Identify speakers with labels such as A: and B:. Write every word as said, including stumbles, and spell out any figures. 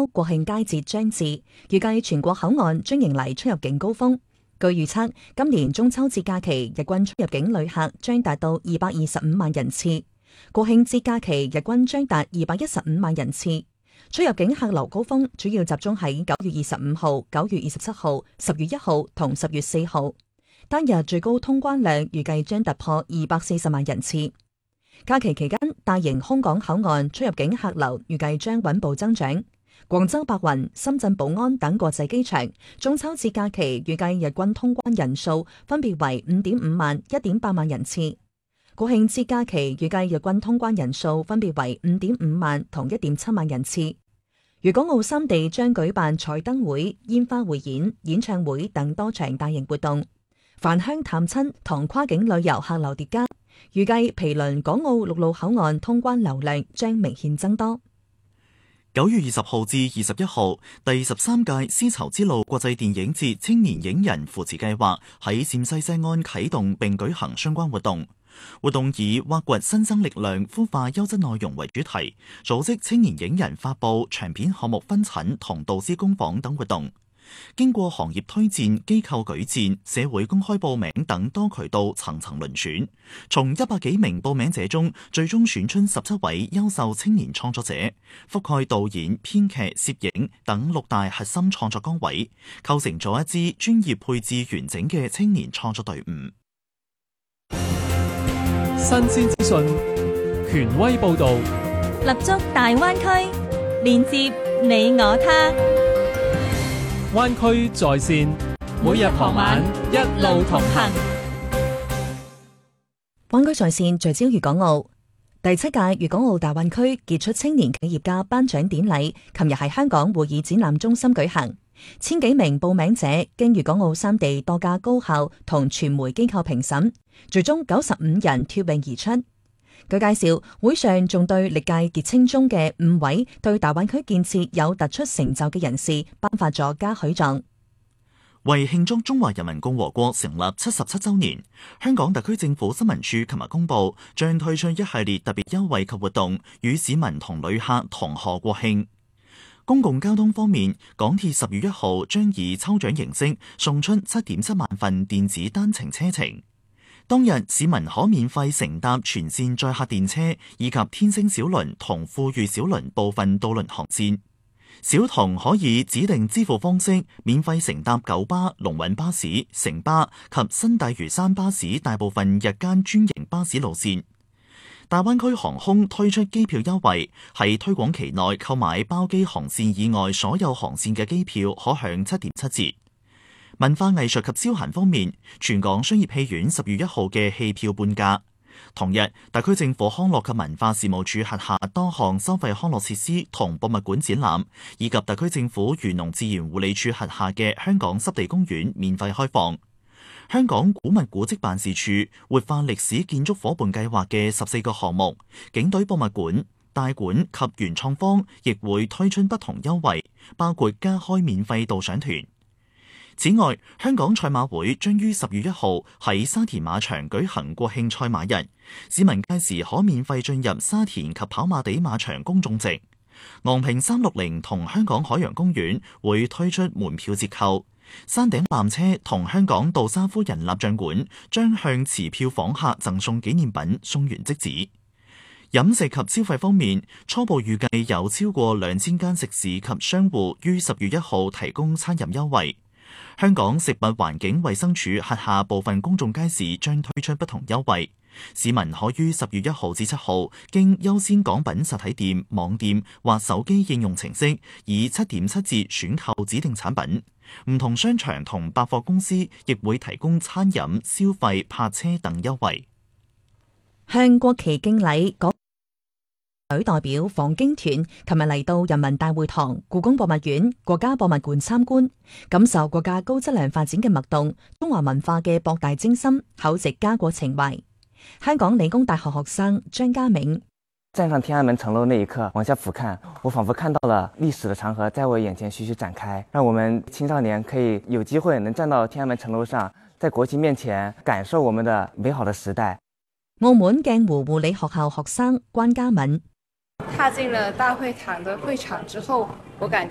A: 秋國慶佳節將至，預計全國口岸將迎嚟出入境高峰。據預測，今年中秋節假期日均出入境旅客將達到二百二十五萬人次，國慶節假期日均將達二百一十五萬人次。出入境客流高峰主要集中喺九月二十五號、九月二十七號、十月一號同十月四號，單日最高通關量預計將突破二百四十萬人次。假期期間，大型空港口岸出入境客流預計將穩步增長。廣州白雲、深圳寶安等國際機場中秋節假期預計日均通關人數分別為五點五萬、一點八萬人次。國慶節假期預計日均通關人數分別為五點五萬同一點七萬人次。粵港澳三地將舉辦彩燈會、煙花匯演、演唱會等多場大型活動，返鄉探親同跨境旅遊客流疊加。預計毗鄰港澳陸路口岸通關流量將明顯增多。
B: 九月二十號至二十一號，第十三屆絲綢之路國際電影節青年影人扶持計劃喺陝西西安啟動並舉行相關活動。活動以挖掘新生力量、孵化優質內容為主題，組織青年影人發佈長片項目分診同導師工坊等活動。經過行業推薦、機構舉薦、社會公開報名等多渠道層層輪選，從一百幾名報名者中，最終選出十七位優秀青年創作者，覆蓋導演、編劇、攝影等六大核心創作崗位，構成咗一支專業配置完整嘅青年創作隊伍。
C: 新鮮資訊，權威報導，
D: 立足大灣區，連接你我他。
C: 灣區在線，每日傍晚一路同行。
A: 灣區在線聚焦粵港澳。第七屆粵港澳大灣區傑出青年企業家頒獎典禮，琴日喺香港會議展覽中心舉行。千幾名報名者經粵港澳三地多家高校同傳媒機構評審，最終九十五人脫穎而出。據介紹，會上仲對歷屆傑青中嘅五位對大灣區建設有突出成就嘅人士頒發咗嘉許狀。
B: 為慶祝中華人民共和國成立七十七週年，香港特區政府新聞處琴日公布，將推出一系列特別優惠及活動，與市民同旅客同賀國慶。公共交通方面，港鐵十月一號將以抽獎形式送出七點七萬份電子單程車程。當日市民可免費乘搭全線載客電車以及天星小輪同富裕小輪部分渡輪航線。小童可以指定支付方式免費乘搭九巴、龍運巴士、城巴及新大嶼山巴士大部分日間專營巴士路線。大灣區航空推出機票優惠，喺推廣期內購買包機航線以外所有航線嘅機票可享七點七折。文化藝術及消閒方面，全港商業戲院十月一號嘅戲票半價。同日，特區政府康樂及文化事務署轄下多項收費康樂設施同博物館展覽，以及特區政府漁農自然護理署轄下嘅香港濕地公園免費開放。香港古物古蹟辦事處活化歷史建築伙伴計劃嘅十四個項目，警隊博物館、大館及原創方亦會推出不同優惠，包括加開免費導賞團。此外，香港賽馬會將於十月一號喺沙田馬場舉行國慶賽馬日，市民屆時可免費進入沙田及跑馬地馬場公眾席。昂坪三六零同香港海洋公園會推出門票折扣。山頂纜車同香港杜莎夫人蠟像館將向持票訪客贈送紀念品，送完即止。飲食及消費方面，初步預計有超過兩千間食肆及商戶於十月一號提供餐飲優惠。香港食物環境衛生署轄下部分公眾街市將推出不同優惠，市民可於十月一號至七號經優先港品實體店、網店或手機應用程式以七點七折選購指定產品。唔同商場同百貨公司亦會提供餐飲、消費、泊車等優惠。
A: 向國旗敬禮，港隊代表訪京團琴日嚟到人民大會堂、故宮博物院、國家博物館參觀，感受國家高質量發展嘅脈動，中華文化嘅博大精深，厚植家國情懷。香港理工大學學生張家銘。
E: 站上天安門城樓那一刻，往下俯瞰，我仿佛看到了歷史的長河在我眼前徐徐展開，讓我們青少年可以有機會能站到天安門城樓上，在國旗面前感受我們的美好的時代。
A: 澳門鏡湖護理學校學生關嘉敏。
F: 踏進了大會堂的會場之後，我感